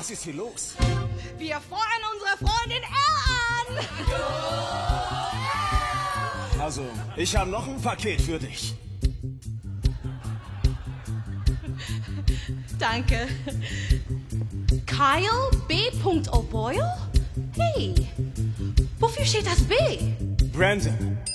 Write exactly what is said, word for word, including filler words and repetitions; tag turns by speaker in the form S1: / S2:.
S1: was ist hier los?
S2: Wir feuern unsere Freundin Elle an.
S1: Also, ich habe noch ein Paket für dich.
S2: Danke. Kyle B. O'Boyle? Hey, wofür steht das B?
S1: Brandon.